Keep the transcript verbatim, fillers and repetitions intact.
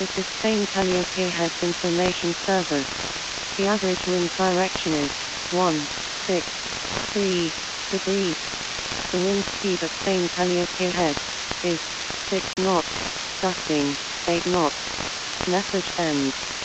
This is Spain Calliope Head Information Service. The average wind direction is one six three degrees. The wind speed at Spain Calliope Head is six knots, gusting eight knots. Message ends.